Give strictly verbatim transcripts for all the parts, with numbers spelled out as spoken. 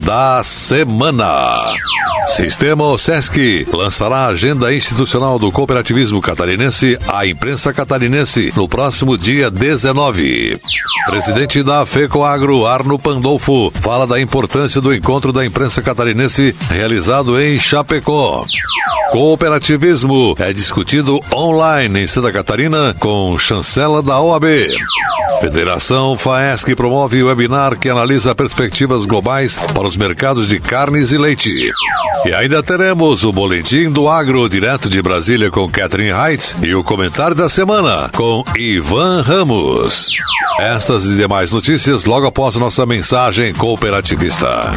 da semana. Sistema OSESC lançará a agenda institucional do cooperativismo catarinense à imprensa catarinense no próximo dia dezenove. Presidente da FECOAGRO, Arno Pandolfo, fala da importância do encontro da imprensa catarinense realizado em Chapecó. Cooperativismo é discutido online em Santa Catarina com chancela da O A B. Federação FAESC promove webinar que analisa perspectivas globais para os mercados de carnes e leite. E ainda teremos o Boletim do Agro, direto de Brasília com Catherine Heitz, e o comentário da semana com Ivan Ramos. Estas e demais notícias logo após nossa mensagem cooperativista.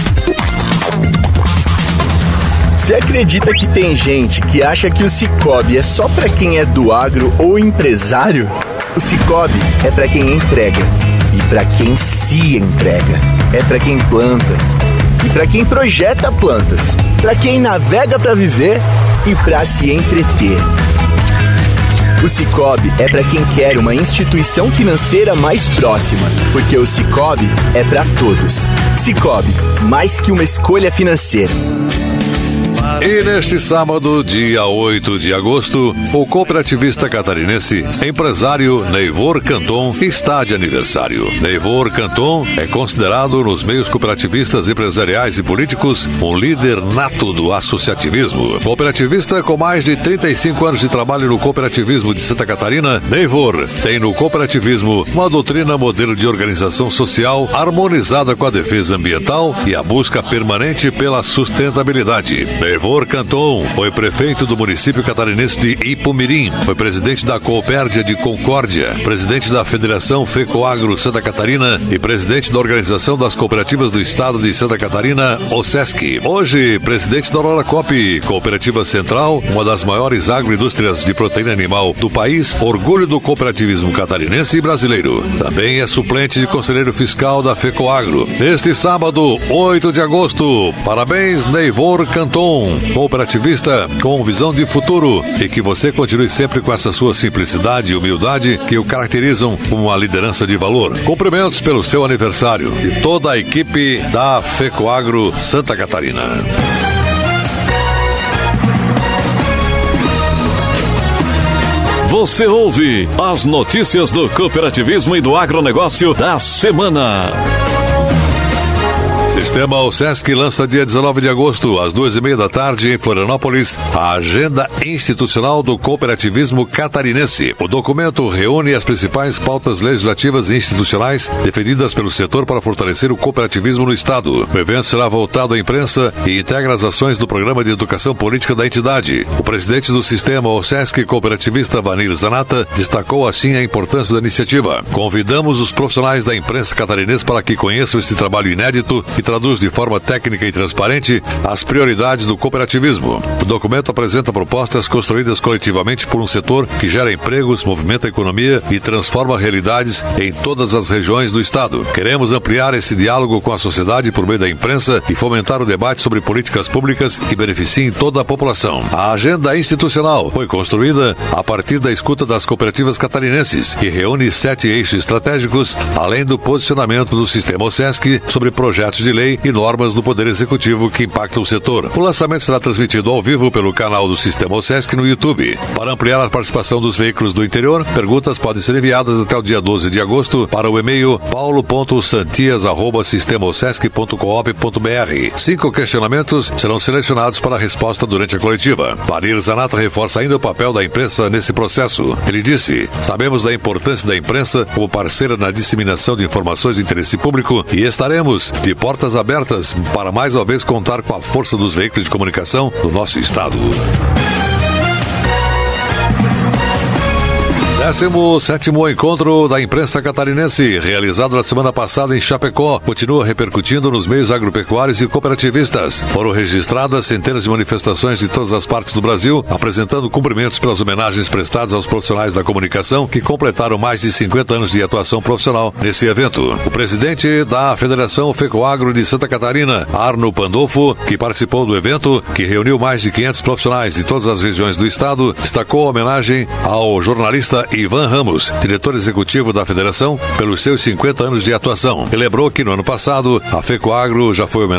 Você acredita que tem gente que acha que o Cicobi é só para quem é do agro ou empresário? O Cicobi é para quem entrega e para quem se entrega. É para quem planta e para quem projeta plantas, para quem navega para viver e para se entreter. O Cicobi é para quem quer uma instituição financeira mais próxima, porque o Cicobi é para todos. Cicobi, mais que uma escolha financeira. E neste sábado, dia oito de agosto, o cooperativista catarinense, empresário Neivor Canton, está de aniversário. Neivor Canton é considerado nos meios cooperativistas, empresariais e políticos um líder nato do associativismo. Cooperativista com mais de trinta e cinco anos de trabalho no cooperativismo de Santa Catarina, Neivor tem no cooperativismo uma doutrina modelo de organização social harmonizada com a defesa ambiental e a busca permanente pela sustentabilidade. Neivor Canton foi prefeito do município catarinense de Ipumirim, foi presidente da Coopérdia de Concórdia, presidente da Federação FECOAGRO Santa Catarina e presidente da Organização das Cooperativas do Estado de Santa Catarina, OSESC. Hoje, presidente da Aurora Coop, Cooperativa Central, uma das maiores agroindústrias de proteína animal do país, orgulho do cooperativismo catarinense e brasileiro. Também é suplente de conselheiro fiscal da FECOAGRO. Neste sábado, oito de agosto, parabéns, Neivor Canton, cooperativista com visão de futuro, e que você continue sempre com essa sua simplicidade e humildade que o caracterizam como uma liderança de valor. Cumprimentos pelo seu aniversário de toda a equipe da FECOAGRO Santa Catarina. Você ouve as notícias do cooperativismo e do agronegócio da semana. Sistema OSESC lança dia dezenove de agosto, às duas e meia da tarde, em Florianópolis, a Agenda Institucional do Cooperativismo Catarinense. O documento reúne as principais pautas legislativas e institucionais defendidas pelo setor para fortalecer o cooperativismo no Estado. O evento será voltado à imprensa e integra as ações do Programa de Educação Política da entidade. O presidente do Sistema OSESC cooperativista, Vanir Zanata, destacou assim a importância da iniciativa. Convidamos os profissionais da imprensa catarinense para que conheçam esse trabalho inédito e traduz de forma técnica e transparente as prioridades do cooperativismo. O documento apresenta propostas construídas coletivamente por um setor que gera empregos, movimenta a economia e transforma realidades em todas as regiões do Estado. Queremos ampliar esse diálogo com a sociedade por meio da imprensa e fomentar o debate sobre políticas públicas que beneficiem toda a população. A agenda institucional foi construída a partir da escuta das cooperativas catarinenses e reúne sete eixos estratégicos, além do posicionamento do Sistema OSESC sobre projetos de lei e normas do Poder Executivo que impactam o setor. O lançamento será transmitido ao vivo pelo canal do Sistema OSESC no YouTube. Para ampliar a participação dos veículos do interior, perguntas podem ser enviadas até o dia doze de agosto para o e-mail paulo ponto santias arroba sistema osesc ponto coop ponto br. Cinco questionamentos serão selecionados para a resposta durante a coletiva. Vanir Zanata reforça ainda o papel da imprensa nesse processo. Ele disse: sabemos da importância da imprensa como parceira na disseminação de informações de interesse público e estaremos de portas abertas para mais uma vez contar com a força dos veículos de comunicação do nosso estado. décimo sétimo Encontro da Imprensa Catarinense, realizado na semana passada em Chapecó, continua repercutindo nos meios agropecuários e cooperativistas. Foram registradas centenas de manifestações de todas as partes do Brasil, apresentando cumprimentos pelas homenagens prestadas aos profissionais da comunicação que completaram mais de cinquenta anos de atuação profissional nesse evento. O presidente da Federação FECOAGRO de Santa Catarina, Arno Pandolfo, que participou do evento, que reuniu mais de quinhentos profissionais de todas as regiões do estado, destacou a homenagem ao jornalista Ivan Ramos, diretor executivo da Federação, pelos seus cinquenta anos de atuação. E lembrou que no ano passado a FECOAGRO já foi homenageada